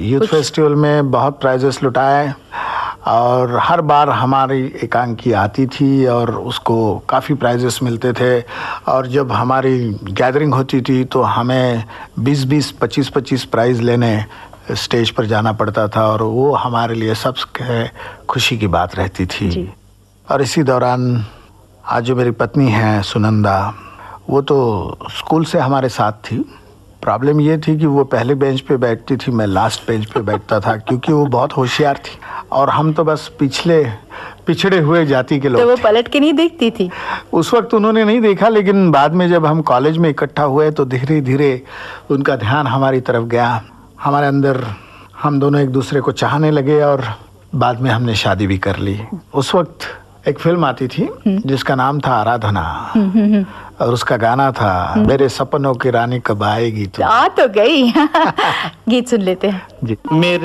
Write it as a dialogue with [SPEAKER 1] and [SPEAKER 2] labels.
[SPEAKER 1] Youth festival में बहुत prices लुटाए और हर बार हमारी एकांकी आती थी और उसको काफ़ी प्राइजेस मिलते थे। और जब हमारी गैदरिंग होती थी तो हमें 20-20, 25-25 प्राइज़ लेने स्टेज पर जाना पड़ता था और वो हमारे लिए सबसे खुशी की बात रहती थी। और इसी दौरान आज जो मेरी पत्नी है सुनंदा, वो तो स्कूल से हमारे साथ थी। प्रॉब्लम ये थी कि वो पहले बेंच पे बैठती थी, मैं लास्ट बेंच पे बैठता था क्योंकि वो बहुत होशियार थी और हम तो बस पिछड़े हुए जाति के लोग
[SPEAKER 2] तो वो पलट के नहीं देखती थी?
[SPEAKER 1] उस वक्त उन्होंने नहीं देखा, लेकिन बाद में जब हम कॉलेज में इकट्ठा हुए तो धीरे धीरे उनका ध्यान हमारी तरफ गया। हमारे अंदर हम दोनों एक दूसरे को चाहने लगे और बाद में हमने शादी भी कर ली। उस वक्त एक फिल्म आती थी जिसका नाम था आराधना और उसका गाना था मेरे सपनों की रानी कब आएगी। तो
[SPEAKER 2] आ तो गई। गीत सुन लेते हैं
[SPEAKER 1] जी। मेरे